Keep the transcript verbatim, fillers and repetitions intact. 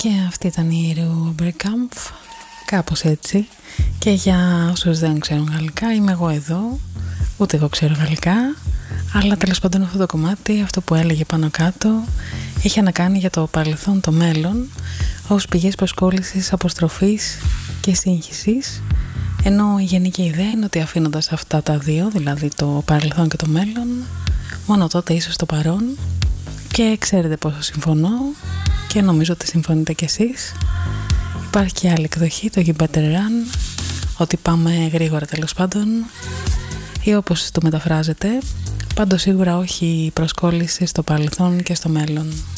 Και αυτή ήταν η Ruberkampf, κάπως έτσι. Και για όσους δεν ξέρουν γαλλικά, είμαι εγώ εδώ, ούτε εγώ ξέρω γαλλικά, αλλά τέλος πάντων αυτό το κομμάτι, αυτό που έλεγε πάνω κάτω, είχε να κάνει για το παρελθόν, το μέλλον, ως πηγές προσκόλλησης, αποστροφής και σύγχυσης. Ενώ η γενική ιδέα είναι ότι αφήνοντας αυτά τα δύο, δηλαδή το παρελθόν και το μέλλον, μόνο τότε ίσως το παρόν. Και ξέρετε πόσο συμφωνώ και νομίζω ότι συμφωνείτε κι εσείς. Υπάρχει και άλλη εκδοχή, το You Better Run, ότι πάμε γρήγορα τέλος πάντων, ή όπως το μεταφράζετε, πάντως σίγουρα όχι προσκόλληση στο παρελθόν και στο μέλλον.